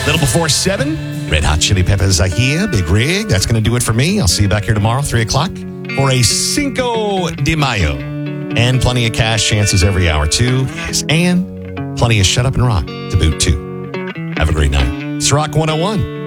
Little before 7, Red Hot Chili Peppers are here. Big Rig. That's going to do it for me. I'll see you back here tomorrow, 3 o'clock, for a Cinco de Mayo. And plenty of cash chances every hour, too. Yes, and plenty of Shut Up and Rock to boot, too. Have a great night. It's Rock 101.